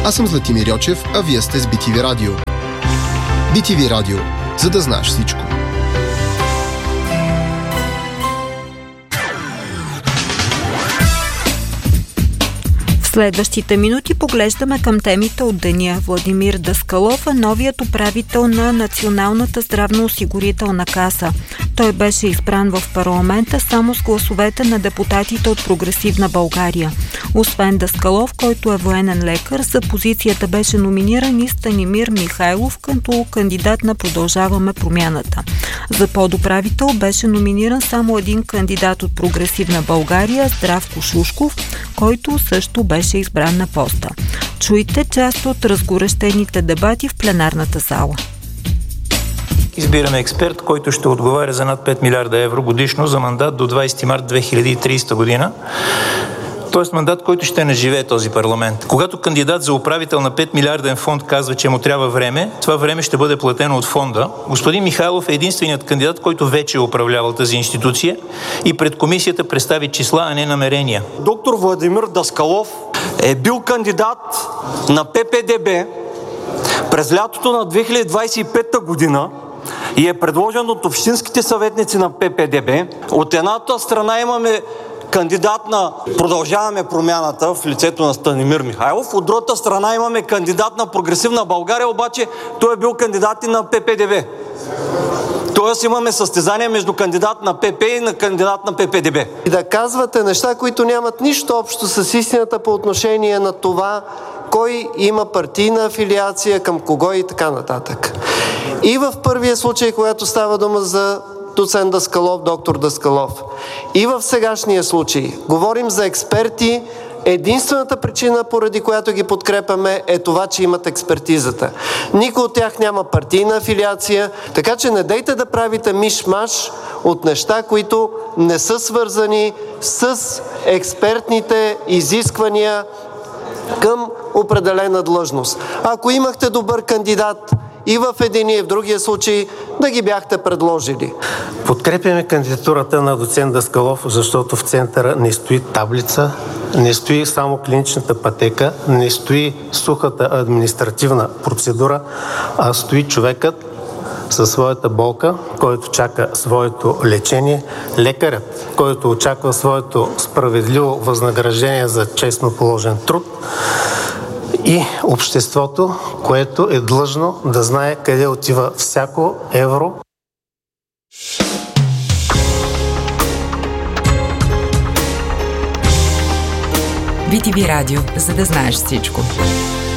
Аз съм Златимир Йочев, а вие сте с BTV Радио. BTV Радио, за да знаеш всичко. В следващите минути поглеждаме към темите от деня. Владимир Даскалов е новият управител на Националната здравноосигурителна каса. Той беше избран в парламента само с гласовете на депутатите от Прогресивна България. Освен Даскалов, който е военен лекар, за позицията беше номиниран и Станимир Михайлов като кандидат на Продължаваме промяната. За подуправител беше номиниран само един кандидат от Прогресивна България, Здравко Шушков, който също беше избран на поста. Чуйте част от разгорещените дебати в пленарната зала. Избираме експерт, който ще отговаря за над 5 милиарда евро годишно за мандат до 20 март 2030 година. Тоест мандат, който ще наживее този парламент. Когато кандидат за управител на 5 милиарден фонд казва, че му трябва време, това време ще бъде платено от фонда. Господин Михайлов е единственият кандидат, който вече е управлявал тази институция и пред комисията представи числа, а не намерения. Доктор Владимир Даскалов е бил кандидат на ППДБ през лятото на 2025 година и е предложен от общинските съветници на ППДБ. От едната страна имаме кандидат на Продължаваме промяната в лицето на Станимир Михайлов, от другата страна имаме кандидат на Прогресивна България, обаче той е бил кандидат и на ППДБ. Тоест имаме състезание между кандидат на ПП и на кандидат на ППДБ. И да казвате неща, които нямат нищо общо с истината по отношение на това, кой има партийна афилиация, към кого и така нататък. И в първия случай, когато става дума за доцент Даскалов, доктор Даскалов, и в сегашния случай говорим за експерти. Единствената причина, поради която ги подкрепяме, е това, че имат експертизата. Никой от тях няма партийна афилиация, така че не дейте да правите миш-маш от неща, които не са свързани с експертните изисквания към определена длъжност. Ако имахте добър кандидат и в единия, и в другия случай, да ги бяхте предложили. Подкрепяме кандидатурата на доцент Даскалов, защото в центъра не стои таблица, не стои само клиничната пътека, не стои сухата административна процедура, а стои човекът със своята болка, който чака своето лечение, лекарят, който очаква своето справедливо възнаграждение за честно положен труд, и обществото, което е длъжно да знае къде отива всяко евро. BTV Радио, за да знаеш всичко.